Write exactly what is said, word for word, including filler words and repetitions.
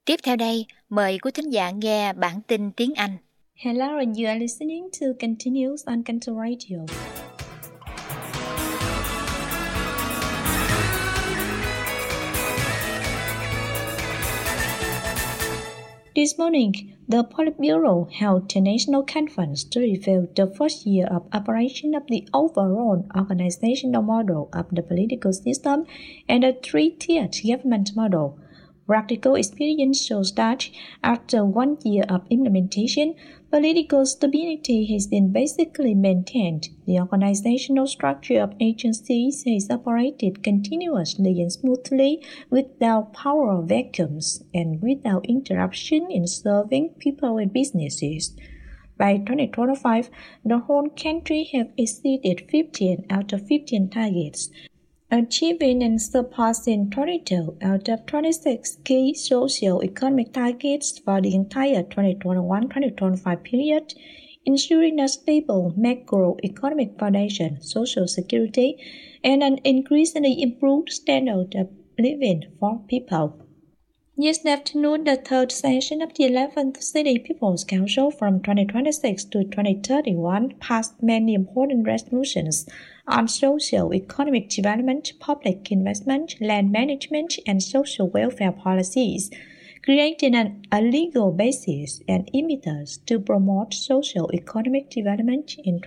Tiếp theo đây, mời quý thính giả nghe bản tin tiếng Anh. Hello, and you are listening to Continuous on Canto Radio. This morning, the Politburo held a national conference to review the first year of operation of the overall organizational model of the political system and the three-tiered government model. Practical experience shows that after one year of implementation, political stability has been basically maintained. The organizational structure of agencies has operated continuously and smoothly without power vacuums and without interruption in serving people and businesses. By twenty twenty-five, the whole country have exceeded fifteen out of fifteen targets, achieving and surpassing twenty-two out of twenty-six key socio-economic targets for the entire twenty twenty-one to twenty twenty-five period, ensuring a stable macroeconomic foundation, social security, and an increasingly improved standard of living for people. Yesterday afternoon, the third session of the eleventh City People's Council from twenty twenty-six to twenty thirty-one passed many important resolutions on socio-economic development, public investment, land management, and social welfare policies, creating an, a legal basis and impetus to promote socio-economic development in